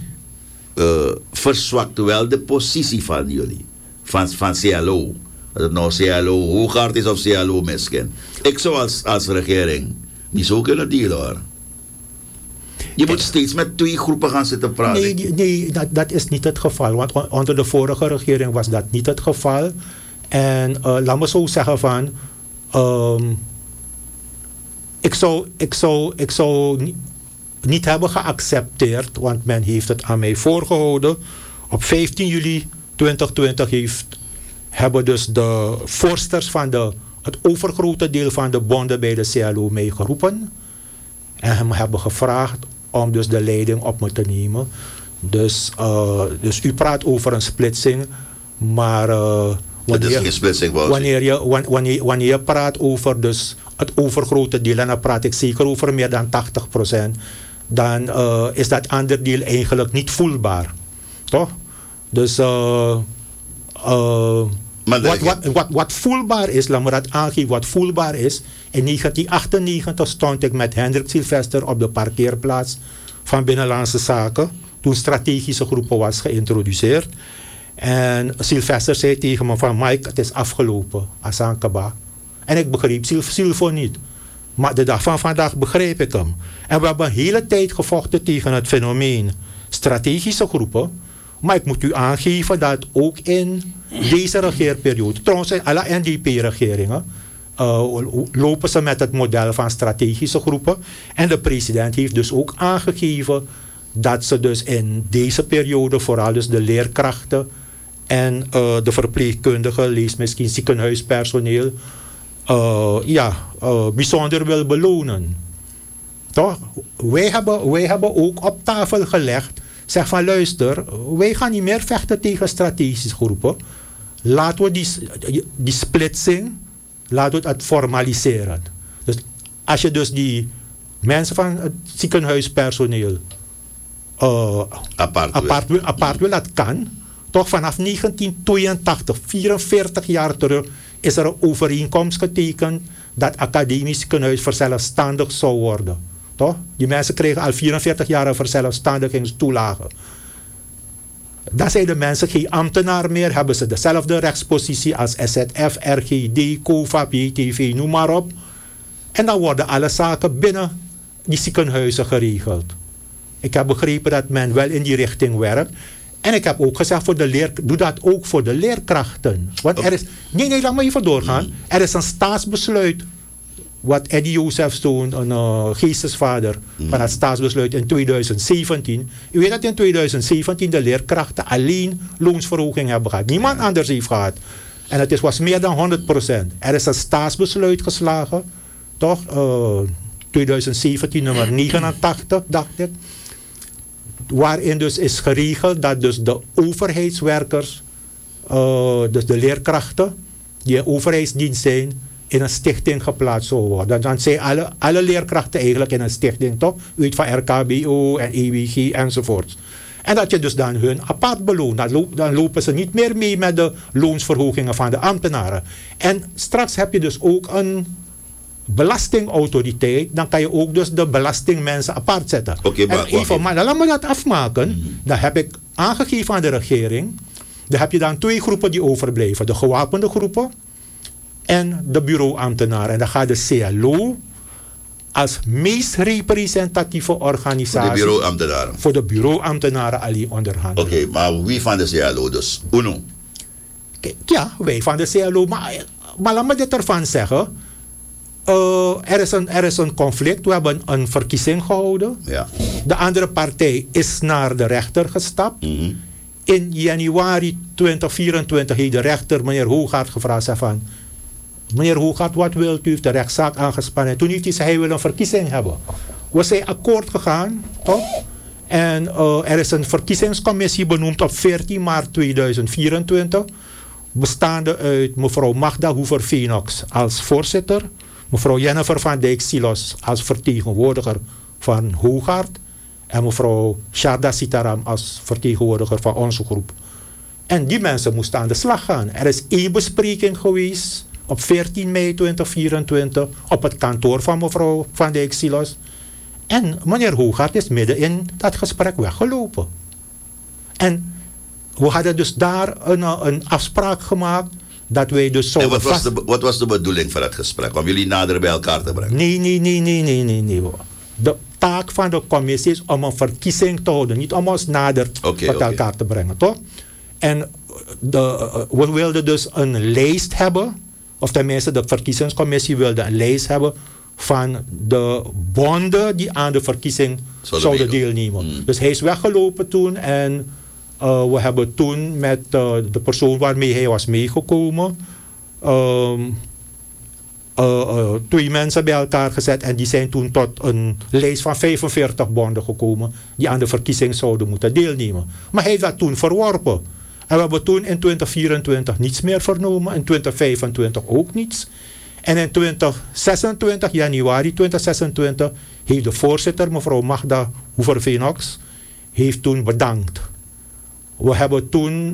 verzwakt wel de positie van jullie, van CLO. Dat het nou CLO Hoogaard is of CLO Misken. Ik zou als regering niet zo kunnen dealen hoor. Je moet steeds met twee groepen gaan zitten praten. Nee, dat is niet het geval. Want onder de vorige regering was dat niet het geval. En laat me zo zeggen van... Ik zou niet hebben geaccepteerd, want men heeft het aan mij voorgehouden. Op 15 juli 2020 hebben dus de voorsters van het overgrote deel van de bonden bij de CLO mij geroepen. En hem hebben gevraagd om dus de leiding op me te nemen. Dus u praat over een splitsing, maar wanneer je praat over dus het overgrote deel, en dan praat ik zeker over meer dan 80%, dan is dat andere deel eigenlijk niet voelbaar. Toch? Dus wat voelbaar is, laat me dat aangeven, wat voelbaar is. In 1998 stond ik met Hendrik Sylvester op de parkeerplaats van Binnenlandse Zaken, toen strategische groepen was geïntroduceerd. En Sylvester zei tegen me van Mike, het is afgelopen, Asankaba. En ik begreep Silvo niet. Maar de dag van vandaag begreep ik hem. En we hebben een hele tijd gevochten tegen het fenomeen strategische groepen. Maar ik moet u aangeven dat ook in deze regeerperiode, trouwens in alle NDP-regeringen, lopen ze met het model van strategische groepen. En de president heeft dus ook aangegeven dat ze dus in deze periode vooral dus de leerkrachten en de verpleegkundigen, lees misschien ziekenhuispersoneel, bijzonder wil belonen. Toch? Wij hebben ook op tafel gelegd, zeg van luister, wij gaan niet meer vechten tegen strategische groepen. Laten we die splitsing, laten we het formaliseren. Dus als je dus die mensen van het ziekenhuispersoneel apart wil, dat kan. Toch vanaf 1982, 44 jaar terug, is er een overeenkomst getekend dat academisch ziekenhuis verzelfstandigd zou worden. Toch? Die mensen kregen al 44 jaar een verzelfstandigingstoelage. Dan zijn de mensen geen ambtenaar meer, hebben ze dezelfde rechtspositie als SZF, RGD, COVA, PTV, noem maar op. En dan worden alle zaken binnen die ziekenhuizen geregeld. Ik heb begrepen dat men wel in die richting werkt. En ik heb ook gezegd, doe dat ook voor de leerkrachten. Want er is... Nee, laat me even doorgaan. Er is een staatsbesluit, wat Eddie Joseph toen, een geestesvader van het staatsbesluit in 2017. U weet dat in 2017 de leerkrachten alleen loonsverhoging hebben gehad. Niemand anders heeft gehad. En het was meer dan 100%. Er is een staatsbesluit geslagen, toch? 2017 nummer 89, dacht ik. Waarin dus is geregeld dat dus de overheidswerkers dus de leerkrachten die in overheidsdienst zijn, in een stichting geplaatst zou worden. Dan zijn alle leerkrachten eigenlijk in een stichting, toch? U weet van RKBO en EWG enzovoort. En dat je dus dan hun apart beloont. Dan lopen ze niet meer mee met de loonsverhogingen van de ambtenaren. En straks heb je dus ook een belastingautoriteit. Dan kan je ook dus de belastingmensen apart zetten. Maar laat me dat afmaken. Dan heb ik aangegeven aan de regering. Dan heb je dan 2 groepen die overblijven. De gewapende groepen en de bureauambtenaren. En dan gaat de CLO als meest representatieve organisatie voor de bureauambtenaren alleen onderhandelen. Oké, maar wie van de CLO dus? UNO? Ja, wij van de CLO. Maar laat me dit ervan zeggen. Er is een conflict. We hebben een verkiezing gehouden. Ja. De andere partij is naar de rechter gestapt. Mm-hmm. In januari 2024 heeft de rechter meneer Hoogaard gevraagd van... Meneer Hoogaard, wat wilt u? Heeft de rechtszaak aangespannen. En toen heeft hij gezegd, hij wil een verkiezing hebben. We zijn akkoord gegaan, toch? En er is een verkiezingscommissie benoemd op 14 maart 2024. Bestaande uit mevrouw Magda Hoever-Venox als voorzitter. Mevrouw Jennifer van Dijk-Silos als vertegenwoordiger van Hoogaard. En mevrouw Sharda Sitaram als vertegenwoordiger van onze groep. En die mensen moesten aan de slag gaan. Er is 1 bespreking geweest op 14 mei 2024 op het kantoor van mevrouw Van Dijk-Silos. En meneer Hoogaard is midden in dat gesprek weggelopen. En we hadden dus daar een afspraak gemaakt dat wij dus zouden... En wat was de bedoeling van het gesprek? Om jullie nader bij elkaar te brengen? Nee. De taak van de commissie is om een verkiezing te houden. Niet om ons nader met elkaar te brengen, toch? En we wilden dus een lijst hebben... Of tenminste, de verkiezingscommissie wilde een lijst hebben van de bonden die aan de verkiezing zouden deelnemen. Dus hij is weggelopen toen en we hebben toen met de persoon waarmee hij was meegekomen 2 mensen bij elkaar gezet en die zijn toen tot een lijst van 45 bonden gekomen die aan de verkiezing zouden moeten deelnemen. Maar hij heeft dat toen verworpen. En we hebben toen in 2024 niets meer vernomen. In 2025 ook niets. En in 2026, januari 2026, heeft de voorzitter, mevrouw Magda Hoever-Venox, heeft toen bedankt. We hebben toen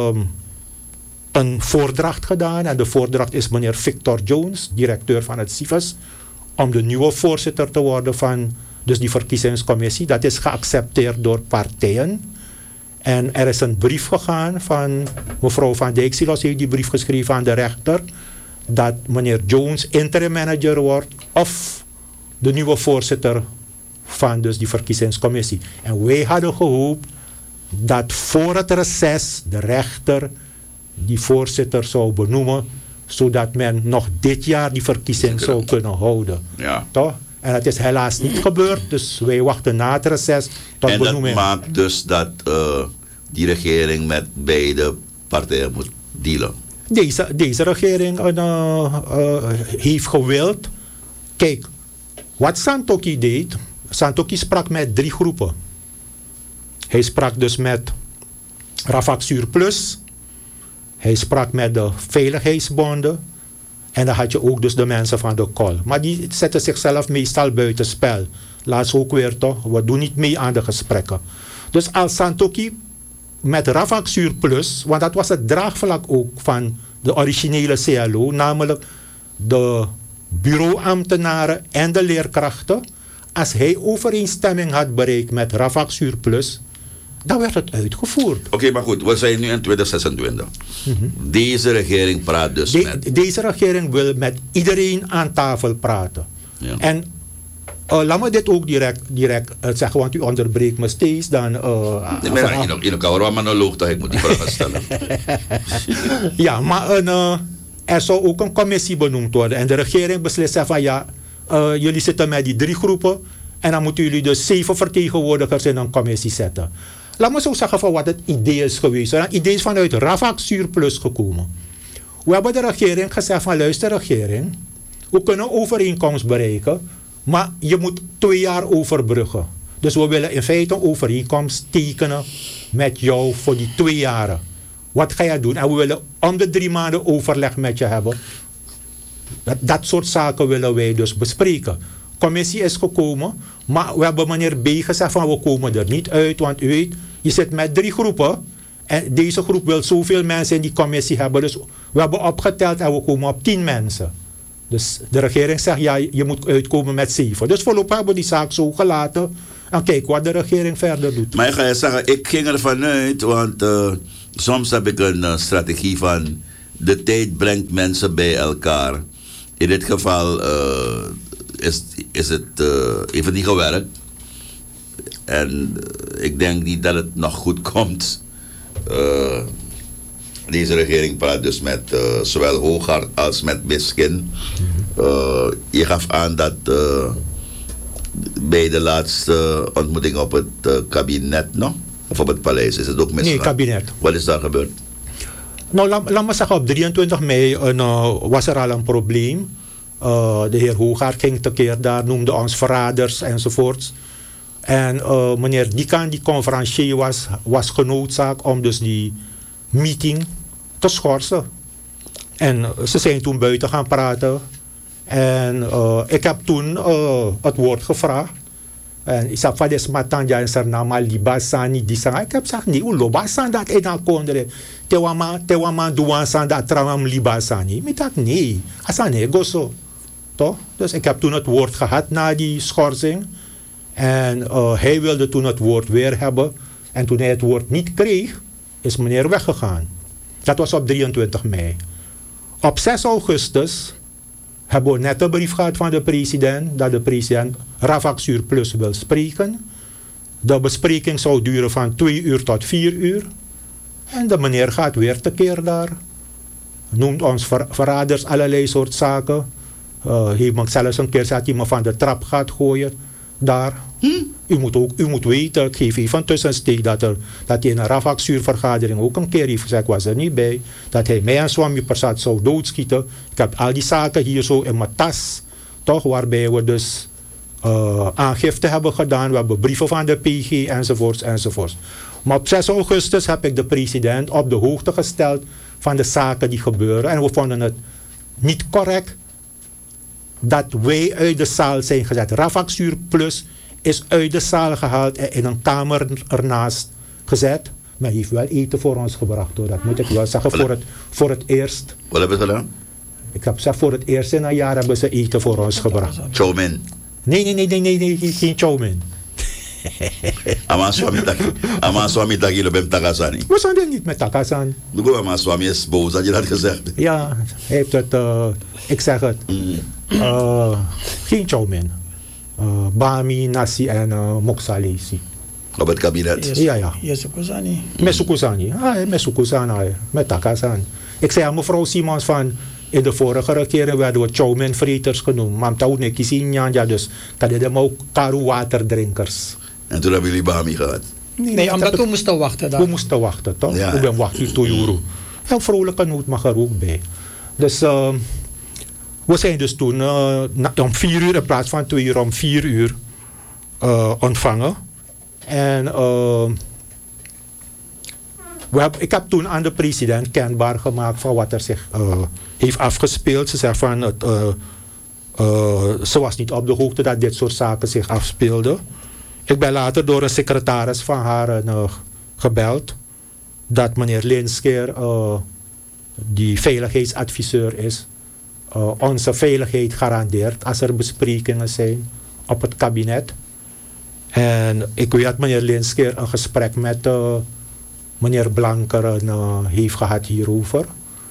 een voordracht gedaan. En de voordracht is meneer Victor Jones, directeur van het CIVES, om de nieuwe voorzitter te worden van dus die verkiezingscommissie. Dat is geaccepteerd door partijen. En er is een brief gegaan van mevrouw Van Dijk-Silos, heeft die brief geschreven aan de rechter, dat meneer Jones interim manager wordt of de nieuwe voorzitter van dus die verkiezingscommissie. En wij hadden gehoopt dat voor het reces de rechter die voorzitter zou benoemen, zodat men nog dit jaar die verkiezing zou kunnen houden. Ja. Toch? En dat is helaas niet gebeurd, dus wij wachten na het reces tot en benoeming. En dat maakt dus dat die regering met beide partijen moet dealen? Deze regering heeft gewild. Kijk, wat Santokhi deed, Santokhi sprak met 3 groepen. Hij sprak dus met Rafak Surplus, hij sprak met de veiligheidsbonden en dan had je ook dus de mensen van de KOL. Maar die zetten zichzelf meestal buiten spel. Laatst ook weer toch, we doen niet mee aan de gesprekken. Dus als Santokhi met Rafak Surplus, want dat was het draagvlak ook van de originele CLO, namelijk de bureauambtenaren en de leerkrachten. Als hij overeenstemming had bereikt met Rafak Surplus, dan werd het uitgevoerd. Oké, maar goed, we zijn nu in 2026. Deze regering praat dus met... Deze regering wil met iedereen aan tafel praten. Ja. En laat me dit ook direct zeggen, want u onderbreekt me steeds. Dan, je kan wel maar een loog dat ik moet die vragen stellen. Ja, maar er zou ook een commissie benoemd worden. En de regering beslist van ja, jullie zitten met die 3 groepen. En dan moeten jullie dus 7 vertegenwoordigers in een commissie zetten. Laat me zo zeggen van wat het idee is geweest. Het idee is vanuit Rafak Surplus gekomen. We hebben de regering gezegd van luister regering, we kunnen overeenkomst bereiken, maar je moet 2 jaar overbruggen. Dus we willen in feite een overeenkomst tekenen met jou voor die 2 jaren. Wat ga je doen? En we willen om de 3 maanden overleg met je hebben. Dat soort zaken willen wij dus bespreken. Commissie is gekomen, maar we hebben meneer B gezegd van we komen er niet uit, want u weet, je zit met 3 groepen en deze groep wil zoveel mensen in die commissie hebben. Dus we hebben opgeteld en we komen op 10 mensen. Dus de regering zegt ja, je moet uitkomen met 7. Dus voorlopig hebben we die zaak zo gelaten en kijk wat de regering verder doet. Maar ik ga je zeggen, ik ging ervan uit, want soms heb ik een strategie van de tijd brengt mensen bij elkaar. In dit geval heeft het niet gewerkt. En ik denk niet dat het nog goed komt. Deze regering praat dus met zowel Hooghart als met Miskin. Je gaf aan dat bij de laatste ontmoeting op het kabinet, no? Of op het paleis, is het ook misgegaan? Nee, kabinet. Wat is daar gebeurd? Nou, laat me zeggen, op 23 mei was er al een probleem. De heer Hooghart ging tekeer daar, noemde ons verraders enzovoorts. En meneer Dikan, die conferencier was genoodzaakt om dus die meeting te schorsen. En ze zijn toen buiten gaan praten. En ik heb toen het woord gevraagd. En ik zei, "Fades matanja en sernama libasani di sang." Ik heb gezegd, nee, ulobasan dat in al kondre. Tewama duansan dat trawam libasani. Ik dacht, nee, asane gozo. Toch? Dus ik heb toen het woord gehad na die schorsing. En hij wilde toen het woord weer hebben. En toen hij het woord niet kreeg, is meneer weggegaan. Dat was op 23 mei. Op 6 augustus hebben we net een brief gehad van de president, dat de president Ravak Surplus wil spreken. De bespreking zou duren van 2 uur tot 4 uur. En de meneer gaat weer tekeer daar. Noemt ons verraders, allerlei soort zaken. Heeft me zelfs een keer dat hij me van de trap gaat gooien daar. U moet weten, ik geef even een tussensteek dat hij in een Ravak-zuurvergadering ook een keer heeft gezegd, ik was er niet bij, dat hij mij en Swami Persat zou doodschieten. Ik heb al die zaken hier zo in mijn tas, toch, waarbij we dus aangifte hebben gedaan, we hebben brieven van de PG enzovoorts enzovoorts. Maar op 6 augustus heb ik de president op de hoogte gesteld van de zaken die gebeuren en we vonden het niet correct dat wij uit de zaal zijn gezet. Ravak Surplus is uit de zaal gehaald en in een kamer ernaast gezet. Maar hij heeft wel eten voor ons gebracht hoor. Dat moet ik wel zeggen voor het eerst. Wat hebben ze gedaan? Ik heb gezegd voor het eerst in een jaar hebben ze eten voor ons gebracht. Chow mein. Nee, geen chow mein. Ama Swami Takilo bem Takasani. We zijn er niet met Takasan. Ama Swami is boos, had je dat gezegd? Ja, hij heeft het, ik zeg het, geen chow mein. Bami, nasi en moksalesi. Op het kabinet? Ja. Mesukuzani. Mesukuzani. Met Takasan. Ik zei aan mevrouw Simons van, in de vorige regering werden we chowmen-vreters genoemd. Maar toen ik ja, dus dat deden ook karu-waterdrinkers. En toen hebben jullie Bami gehad? Nee, omdat we moesten wachten daar. We moesten wachten, toch? Ja. We ben wachten tot juro. En vrolijke noot mag er ook bij. Dus we zijn dus toen om 4 uur in plaats van 2 uur om 4 uur ontvangen. En ik heb toen aan de president kenbaar gemaakt van wat er zich heeft afgespeeld. Ze zegt van ze was niet op de hoogte dat dit soort zaken zich afspeelden. Ik ben later door een secretaris van haar gebeld dat meneer Linskeer, die veiligheidsadviseur is, onze veiligheid garandeert als er besprekingen zijn op het kabinet. En ik weet dat meneer Linskeer een gesprek met meneer Blanker heeft gehad hierover.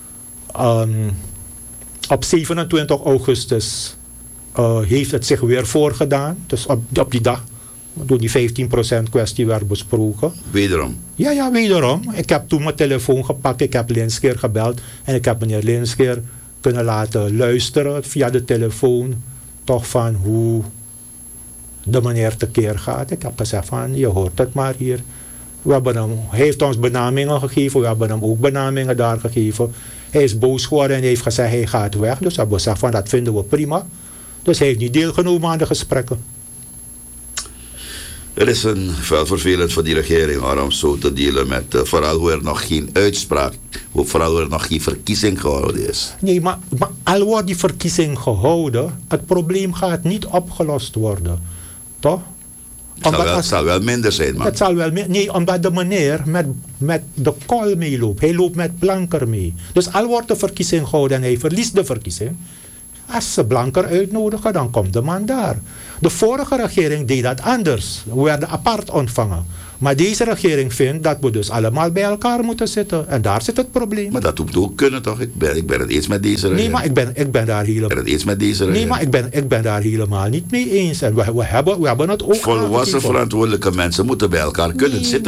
Op 27 augustus heeft het zich weer voorgedaan. Dus op die dag, toen die 15% kwestie werd besproken. Wederom? Ja, wederom. Ik heb toen mijn telefoon gepakt, ik heb Linskeer gebeld en ik heb meneer Linskeer kunnen laten luisteren via de telefoon toch van hoe de meneer tekeer gaat. Ik heb gezegd van, je hoort het maar hier. Hij heeft ons benamingen gegeven, we hebben hem ook benamingen daar gegeven. Hij is boos geworden en hij heeft gezegd hij gaat weg. Dus we hebben gezegd van dat vinden we prima. Dus hij heeft niet deelgenomen aan de gesprekken. Het is wel vervelend voor die regering om zo te dealen met, vooral hoe er nog geen uitspraak, vooral hoe er nog geen verkiezing gehouden is. Nee, maar al wordt die verkiezing gehouden, het probleem gaat niet opgelost worden. Toch? Het zal wel minder zijn, man. Het zal wel nee, omdat de meneer met de kol meeloopt. Hij loopt met Blanker mee. Dus al wordt de verkiezing gehouden en hij verliest de verkiezing. Als ze Blanker uitnodigen, dan komt de man daar. De vorige regering deed dat anders. We werden apart ontvangen. Maar deze regering vindt dat we dus allemaal bij elkaar moeten zitten. En daar zit het probleem. Maar dat moet ook kunnen, toch? Ik ben het eens met deze regering. Nee, maar ik ben daar helemaal... Ik ben het eens met deze regering. Nee, maar ik ben daar helemaal niet mee eens. En we hebben het ook... Volwassen verantwoordelijke mensen moeten bij elkaar kunnen zitten.